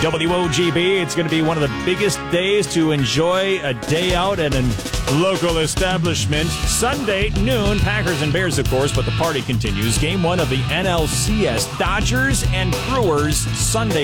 WOGB, it's going to be one of the biggest days to enjoy a day out at a local establishment. Sunday, noon, Packers and Bears, of course, but the party continues. Game 1 of the NLCS, Dodgers and Brewers, Sunday.